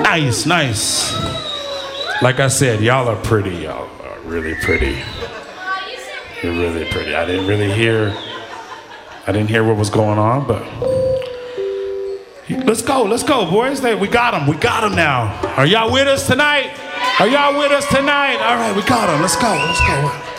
Nice, nice. Like I said, y'all are pretty. Y'all are really pretty. You're really pretty. I didn't hear what was going on, but let's go, boys. We got him now. Are y'all with us tonight? All right, we got him. Let's go.